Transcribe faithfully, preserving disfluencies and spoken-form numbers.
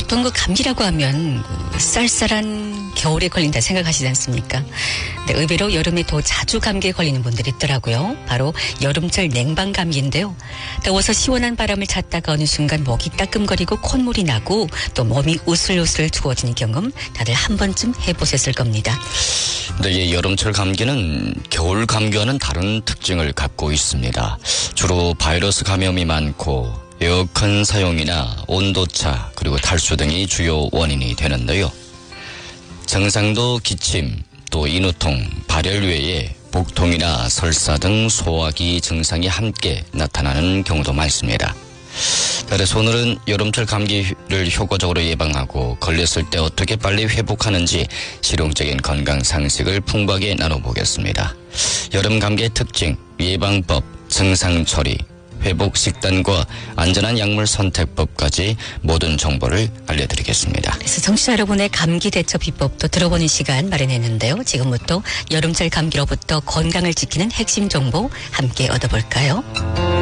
보통 그 감기라고 하면 그 쌀쌀한 겨울에 걸린다 생각하시지 않습니까? 근데 의외로 여름에 더 자주 감기에 걸리는 분들이 있더라고요. 바로 여름철 냉방 감기인데요. 더워서 시원한 바람을 잤다가 어느 순간 목이 따끔거리고 콧물이 나고 또 몸이 우슬우슬 추워지는 경험 다들 한 번쯤 해보셨을 겁니다. 네, 이 여름철 감기는 겨울 감기와는 다른 특징을 갖고 있습니다. 주로 바이러스 감염이 많고 에어컨 사용이나 온도차 그리고 탈수 등이 주요 원인이 되는데요. 증상도 기침, 또 인후통, 발열 외에 복통이나 설사 등 소화기 증상이 함께 나타나는 경우도 많습니다. 그래서 오늘은 여름철 감기를 효과적으로 예방하고 걸렸을 때 어떻게 빨리 회복하는지 실용적인 건강 상식을 풍부하게 나눠보겠습니다. 여름 감기의 특징, 예방법, 증상 처리, 회복 식단과 안전한 약물 선택법까지 모든 정보를 알려드리겠습니다. 그래서 청취자 여러분의 감기 대처 비법도 들어보는 시간 마련했는데요. 지금부터 여름철 감기로부터 건강을 지키는 핵심 정보 함께 얻어볼까요?